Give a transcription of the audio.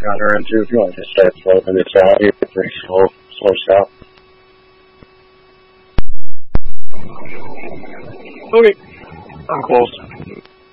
got her into. If you want to just start floating this out here, pretty slow south. Okay, I'm close.